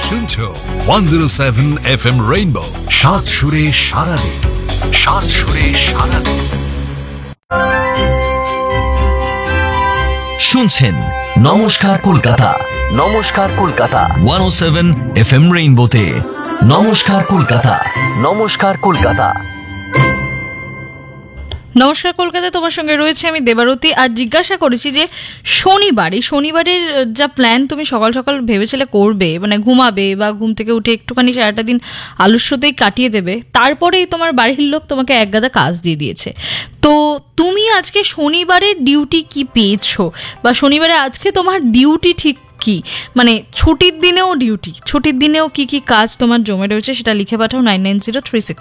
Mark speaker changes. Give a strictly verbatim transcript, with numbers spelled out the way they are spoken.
Speaker 1: শুনছো one zero seven F M rainbow, সাত সুরে সারাদিন, সাত সুরে সারাদিন।
Speaker 2: শুনছেন নমস্কার কলকাতা, নমস্কার কলকাতা ওয়ান ও সেভেন এফ এম রেইনবোতে। নমস্কার কলকাতা, নমস্কার কলকাতা।
Speaker 3: নমস্কার কলকাতা, তোমার সঙ্গে রয়েছে আমি দেবারতী। আর জিজ্ঞাসা করেছি যে শনিবার, এই শনিবারের যা প্ল্যান তুমি সকাল সকাল ভেবেছিলে করবে, মানে ঘুমাবে বা ঘুম থেকে উঠে একটুখানি সারাটা দিন আলস্যতেই কাটিয়ে দেবে, তারপরেই তোমার বাড়ির লোক তোমাকে একগাদা কাজ দিয়ে দিয়েছে। তো তুমি আজকে শনিবারের ডিউটি কি পেয়েছো, বা শনিবারে আজকে তোমার ডিউটি ঠিক কি, মানে ছুটির দিনেও ডিউটি, ছুটির দিনেও কি কি কাজ তোমার জমে রয়েছে, সেটা লিখে পাঠাও nine nine zero three six